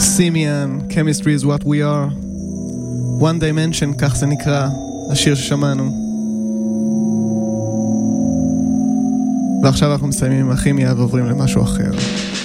סימיאן, Chemistry is what we are, One Dimension, כך זה נקרא, השיר ששמענו. ועכשיו אנחנו מסיימים עם הכימיה ועוברים למשהו אחר.